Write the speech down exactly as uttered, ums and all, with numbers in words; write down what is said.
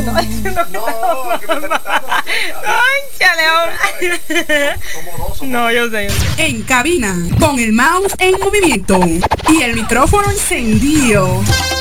no, no, que me ¡cónchale, ahora! No, yo sé, yo sé. En cabina, con el mouse en movimiento y el micrófono encendido.